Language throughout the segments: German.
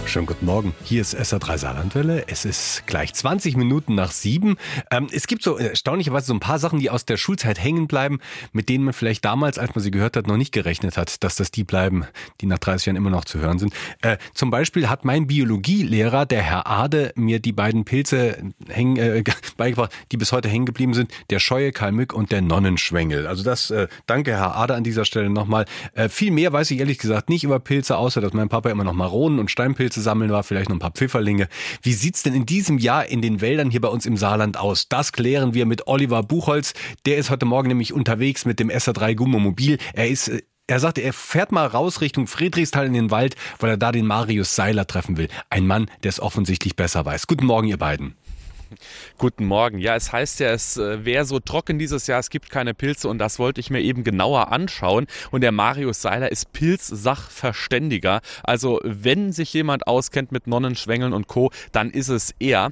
Schönen guten Morgen. Hier ist SR3 Saarlandwelle. Es ist gleich 20 Minuten nach 7. Es gibt so erstaunlicherweise so ein paar Sachen, die aus der Schulzeit hängen bleiben, mit denen man vielleicht damals, als man sie gehört hat, noch nicht gerechnet hat, dass das die bleiben, die nach 30 Jahren immer noch zu hören sind. Zum Beispiel hat mein Biologielehrer, der Herr Ade, mir die beiden Pilze beigebracht, die bis heute hängen geblieben sind. Der Scheue Kalmück und der Nonnenschwengel. Also das, danke Herr Ade an dieser Stelle nochmal. Viel mehr weiß ich ehrlich gesagt nicht über Pilze, außer dass mein Papa immer noch Maronen und Steinpilze sammeln war, vielleicht noch ein paar Pfifferlinge. Wie sieht's denn in diesem Jahr in den Wäldern hier bei uns im Saarland aus? Das klären wir mit Oliver Buchholz. Der ist heute Morgen nämlich unterwegs mit dem SR3 Gummomobil. Er sagte, er fährt mal raus Richtung Friedrichsthal in den Wald, weil er da den Marius Seiler treffen will. Ein Mann, der es offensichtlich besser weiß. Guten Morgen, ihr beiden. Guten Morgen. Ja, es heißt ja, es wäre so trocken dieses Jahr, es gibt keine Pilze und das wollte ich mir eben genauer anschauen. Und der Marius Seiler ist Pilzsachverständiger. Also wenn sich jemand auskennt mit Nonnenschwängeln und Co., dann ist es er.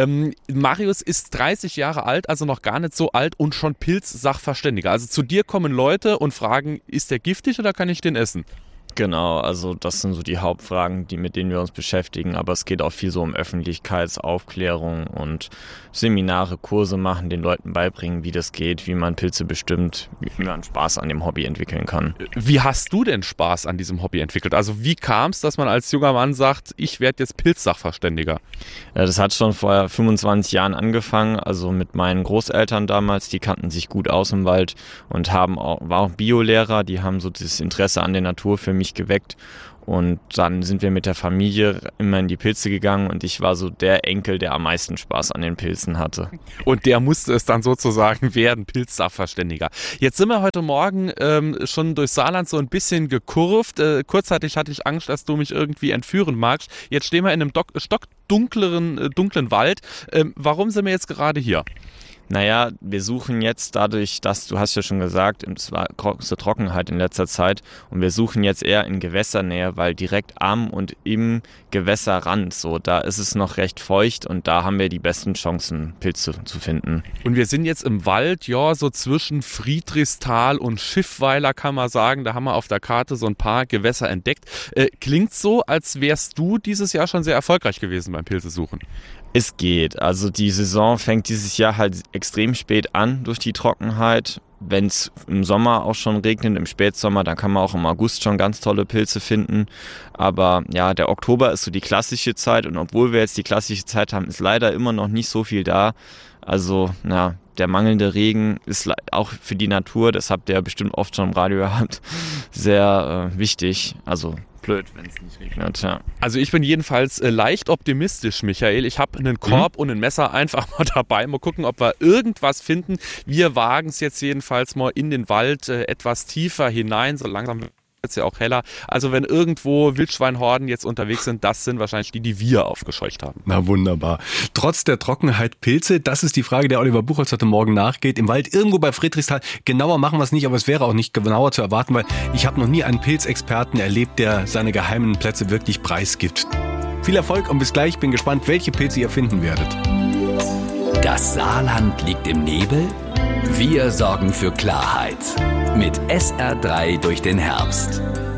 Marius ist 30 Jahre alt, also noch gar nicht so alt und schon Pilzsachverständiger. Also zu dir kommen Leute und fragen, ist der giftig oder kann ich den essen? Genau, also das sind so die Hauptfragen, mit denen wir uns beschäftigen, aber es geht auch viel so um Öffentlichkeitsaufklärung und Seminare, Kurse machen, den Leuten beibringen, wie das geht, wie man Pilze bestimmt, wie man Spaß an dem Hobby entwickeln kann. Wie hast du denn Spaß an diesem Hobby entwickelt? Also wie kam es, dass man als junger Mann sagt, ich werde jetzt Pilzsachverständiger? Ja, das hat schon vor 25 Jahren angefangen, also mit meinen Großeltern damals, die kannten sich gut aus im Wald und war auch Biolehrer, die haben so das Interesse an der Natur für mich geweckt und dann sind wir mit der Familie immer in die Pilze gegangen und ich war so der Enkel, der am meisten Spaß an den Pilzen hatte. Und der musste es dann sozusagen werden, Pilzsachverständiger. Jetzt sind wir heute Morgen schon durch Saarland so ein bisschen gekurvt. Kurzzeitig hatte ich Angst, dass du mich irgendwie entführen magst. Jetzt stehen wir in einem dunklen Wald. Warum sind wir jetzt gerade hier? Naja, wir suchen jetzt dadurch, dass, du hast ja schon gesagt, es war große Trockenheit in letzter Zeit und wir suchen jetzt eher in Gewässernähe, weil direkt am und im Gewässerrand, so, da ist es noch recht feucht und da haben wir die besten Chancen, Pilze zu finden. Und wir sind jetzt im Wald, ja, so zwischen Friedrichsthal und Schiffweiler kann man sagen, da haben wir auf der Karte so ein paar Gewässer entdeckt. Klingt so, als wärst du dieses Jahr schon sehr erfolgreich gewesen beim Pilzesuchen. Es geht. Also die Saison fängt dieses Jahr halt extrem spät an durch die Trockenheit. Wenn es im Sommer auch schon regnet, im Spätsommer, dann kann man auch im August schon ganz tolle Pilze finden. Aber ja, der Oktober ist so die klassische Zeit und obwohl wir jetzt die klassische Zeit haben, ist leider immer noch nicht so viel da. Also, der mangelnde Regen ist auch für die Natur, das habt ihr bestimmt oft schon im Radio gehabt, sehr wichtig. Also blöd, wenn es nicht regnet, ja. Also ich bin jedenfalls leicht optimistisch, Michael. Ich habe einen Korb und ein Messer einfach mal dabei. Mal gucken, ob wir irgendwas finden. Wir wagen es jetzt jedenfalls mal in den Wald etwas tiefer hinein. So langsam wird es ja auch heller. Also wenn irgendwo Wildschweinhorden jetzt unterwegs sind, das sind wahrscheinlich die wir aufgescheucht haben. Na wunderbar. Trotz der Trockenheit Pilze, das ist die Frage, der Oliver Buchholz heute Morgen nachgeht. Im Wald irgendwo bei Friedrichsthal. Genauer machen wir es nicht, aber es wäre auch nicht genauer zu erwarten, weil ich habe noch nie einen Pilzexperten erlebt, der seine geheimen Plätze wirklich preisgibt. Viel Erfolg und bis gleich. Bin gespannt, welche Pilze ihr finden werdet. Das Saarland liegt im Nebel? Wir sorgen für Klarheit. Mit SR3 durch den Herbst.